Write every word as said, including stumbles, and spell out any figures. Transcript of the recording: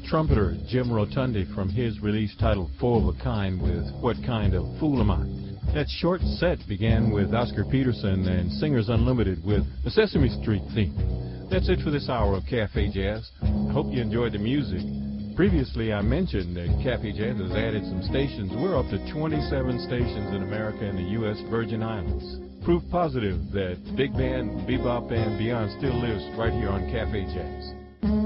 trumpeter Jim Rotundi from his release titled Four of a Kind with What Kind of Fool Am I? That short set began with Oscar Peterson and Singers Unlimited with the Sesame Street theme. That's it for this hour of Cafe Jazz. I hope you enjoyed the music. Previously, I mentioned that Cafe Jazz has added some stations. We're up to twenty-seven stations in America and the U S Virgin Islands. Proof positive that big band, bebop, and beyond still lives right here on Cafe Jazz.